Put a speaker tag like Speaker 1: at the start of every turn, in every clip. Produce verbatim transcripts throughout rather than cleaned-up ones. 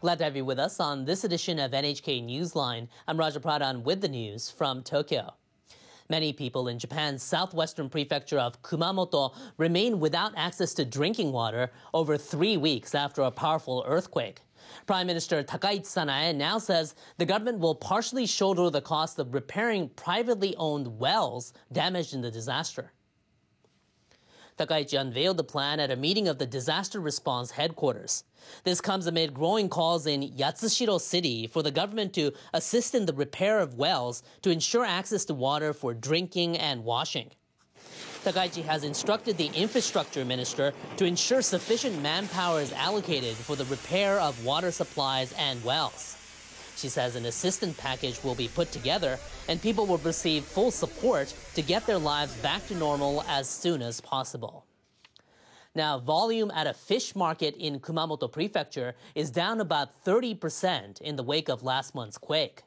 Speaker 1: Glad to have you with us on this edition of N H K Newsline. I'm Raja Pradhan with the news from Tokyo. Many people in Japan's southwestern prefecture of Kumamoto remain without access to drinking water over three weeks after a powerful earthquake. Prime Minister Takaichi Sanae now says the government will partially shoulder the cost of repairing privately owned wells damaged in the disaster. Takaichi unveiled the plan at a meeting of the disaster response headquarters. This comes amid growing calls in Yatsushiro City for the government to assist in the repair of wells to ensure access to water for drinking and washing. Takaichi has instructed the infrastructure minister to ensure sufficient manpower is allocated for the repair of water supplies and wells. She says an assistance package will be put together and people will receive full support to get their lives back to normal as soon as possible. Now, volume at a fish market in Kumamoto Prefecture is down about thirty percent in the wake of last month's quake.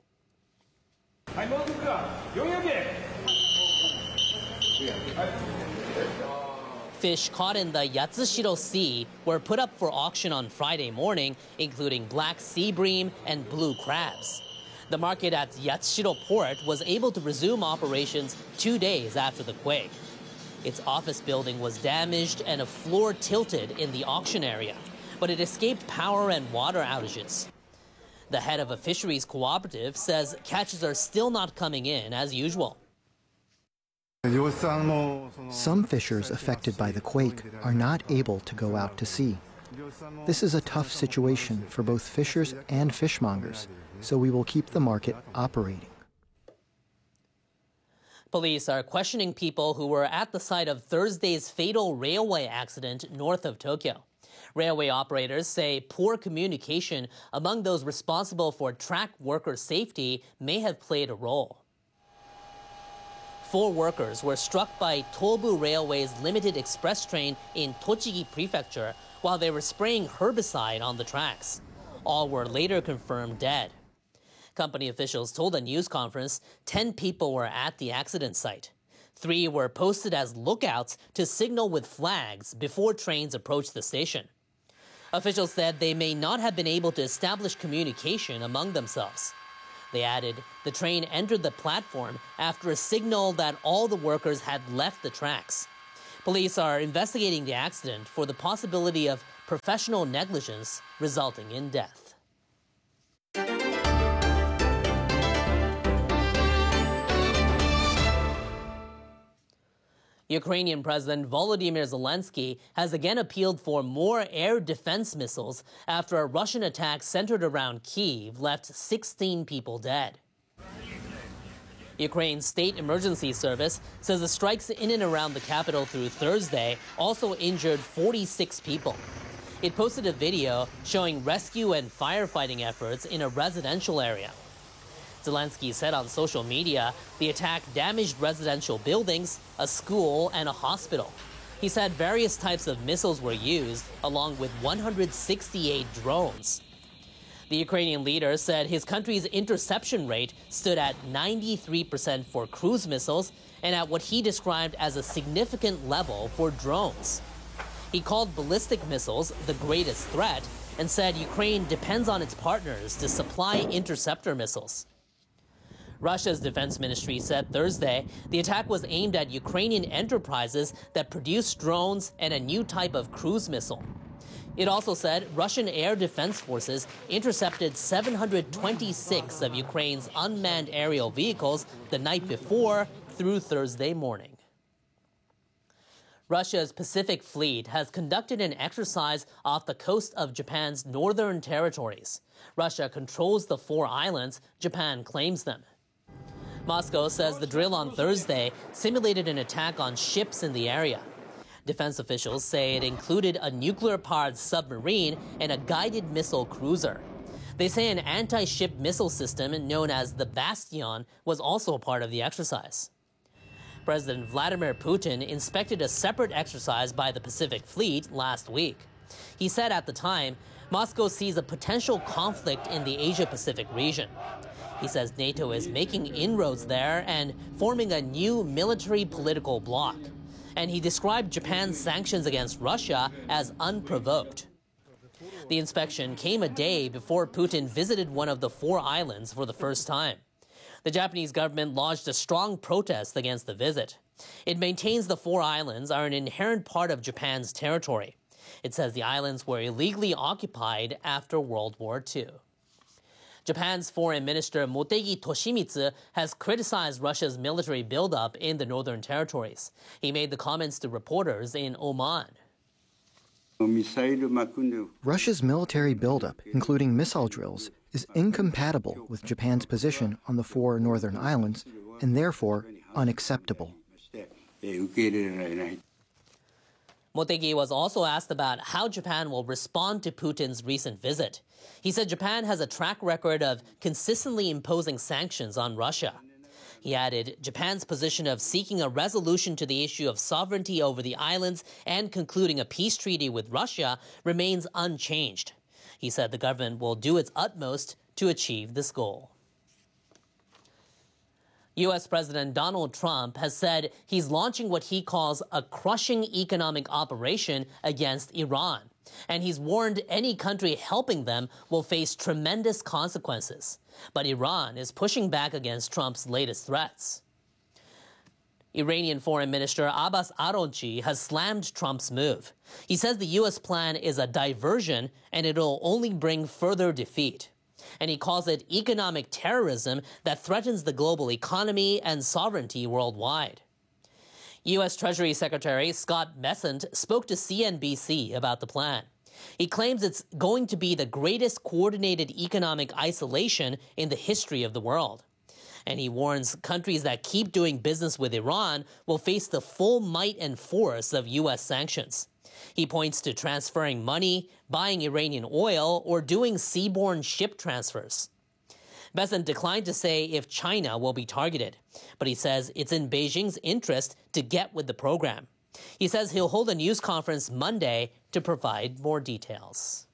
Speaker 1: Fish caught in the Yatsushiro Sea were put up for auction on Friday morning, including black sea bream and blue crabs. The market at Yatsushiro Port was able to resume operations two days after the quake. Its office building was damaged and a floor tilted in the auction area, but it escaped power and water outages. The head of a fisheries cooperative says catches are still not coming in as usual.
Speaker 2: Some fishers affected by the quake are not able to go out to sea. This is a tough situation for both fishers and fishmongers, so we will keep the market operating.
Speaker 1: Police are questioning people who were at the site of Thursday's fatal railway accident north of Tokyo. Railway operators say poor communication among those responsible for track worker safety may have played a role. Four workers were struck by Tobu Railway's limited express train in Tochigi Prefecture while they were spraying herbicide on the tracks. All were later confirmed dead. Company officials told a news conference ten people were at the accident site. Three were posted as lookouts to signal with flags before trains approached the station. Officials said they may not have been able to establish communication among themselves. They added the train entered the platform after a signal that all the workers had left the tracks. Police are investigating the accident for the possibility of professional negligence resulting in death. Ukrainian President Volodymyr Zelensky has again appealed for more air defense missiles after a Russian attack centered around Kyiv left sixteen people dead. Ukraine's State Emergency Service says the strikes in and around the capital through Thursday also injured forty-six people. It posted a video showing rescue and firefighting efforts in a residential area. Zelensky said on social media the attack damaged residential buildings, a school, and a hospital. He said various types of missiles were used, along with one hundred sixty-eight drones. The Ukrainian leader said his country's interception rate stood at ninety-three percent for cruise missiles and at what he described as a significant level for drones. He called ballistic missiles the greatest threat and said Ukraine depends on its partners to supply interceptor missiles. Russia's defense ministry said Thursday the attack was aimed at Ukrainian enterprises that produce drones and a new type of cruise missile. It also said Russian air defense forces intercepted seven hundred twenty-six of Ukraine's unmanned aerial vehicles the night before through Thursday morning. Russia's Pacific Fleet has conducted an exercise off the coast of Japan's northern territories. Russia controls the four islands, Japan claims them. Moscow says the drill on Thursday simulated an attack on ships in the area. Defense officials say it included a nuclear-powered submarine and a guided missile cruiser. They say an anti-ship missile system known as the Bastion was also a part of the exercise. President Vladimir Putin inspected a separate exercise by the Pacific Fleet last week. He said at the time, Moscow sees a potential conflict in the Asia-Pacific region. He says NATO is making inroads there and forming a new military-political bloc. And he described Japan's sanctions against Russia as unprovoked. The inspection came a day before Putin visited one of the four islands for the first time. The Japanese government lodged a strong protest against the visit. It maintains the four islands are an inherent part of Japan's territory. It says the islands were illegally occupied after World War Two. Japan's Foreign Minister Motegi Toshimitsu has criticized Russia's military buildup in the Northern Territories. He made the comments to reporters in Oman.
Speaker 2: Russia's military buildup, including missile drills, is incompatible with Japan's position on the four northern islands and therefore unacceptable.
Speaker 1: Motegi was also asked about how Japan will respond to Putin's recent visit. He said Japan has a track record of consistently imposing sanctions on Russia. He added, Japan's position of seeking a resolution to the issue of sovereignty over the islands and concluding a peace treaty with Russia remains unchanged. He said the government will do its utmost to achieve this goal. U S President Donald Trump has said he's launching what he calls a crushing economic operation against Iran, and he's warned any country helping them will face tremendous consequences. But Iran is pushing back against Trump's latest threats. Iranian Foreign Minister Abbas Araghchi has slammed Trump's move. He says the U S plan is a diversion and it'll only bring further defeat. And he calls it economic terrorism that threatens the global economy and sovereignty worldwide. U S Treasury Secretary Scott Bessent spoke to C N B C about the plan. He claims it's going to be the greatest coordinated economic isolation in the history of the world. And he warns countries that keep doing business with Iran will face the full might and force of U S sanctions. He points to transferring money, buying Iranian oil, or doing seaborne ship transfers. Bessent declined to say if China will be targeted, but he says it's in Beijing's interest to get with the program. He says he'll hold a news conference Monday to provide more details.